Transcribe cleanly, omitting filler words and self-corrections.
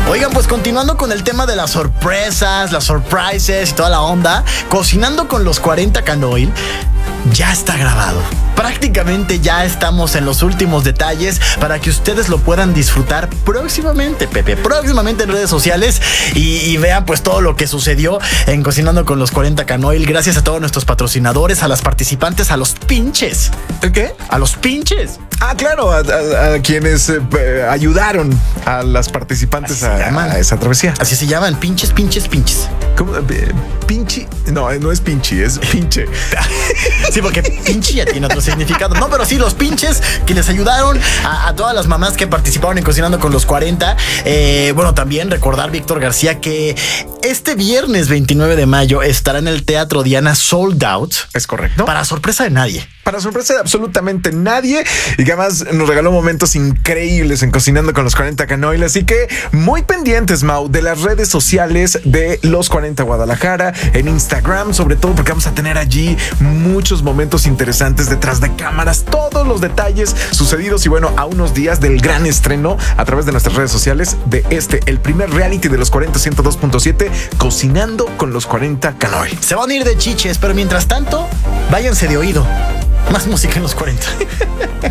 Oigan, pues continuando con el tema de las sorpresas, las surprises y toda la onda, Cocinando con los 40 Canoil ya está grabado. Prácticamente ya estamos en los últimos detalles para que ustedes lo puedan disfrutar próximamente, Pepe. Próximamente en redes sociales y vean pues todo lo que sucedió en Cocinando con los 40 Canoil. Gracias a todos nuestros patrocinadores, a las participantes, a los pinches. ¿El qué? A los pinches. Ah, claro, a quienes ayudaron a las participantes a esa travesía. Así se llaman, pinches. ¿Cómo? Pinche. No, no es pinche, es pinche. Sí, porque pinche ya tiene otro significado. No, pero sí, los pinches que les ayudaron a todas las mamás que participaron en Cocinando con los 40. Bueno, también recordar, Víctor García, que este viernes 29 de mayo estará en el Teatro Diana Sold Out. Es correcto. Para sorpresa de nadie. Para sorpresa de absolutamente nadie. Y que además nos regaló momentos increíbles en Cocinando con los 40 Canoil. Así que muy pendientes, Mau, de las redes sociales de los 40 Guadalajara, en Instagram, sobre todo porque vamos a tener allí muchos momentos interesantes detrás de cámaras, todos los detalles sucedidos y bueno, a unos días del gran estreno a través de nuestras redes sociales de el primer reality de los 40 102.7, Cocinando con los 40 Canoil. Se van a ir de chiches, pero mientras tanto, váyanse de oído. Más música en los 40.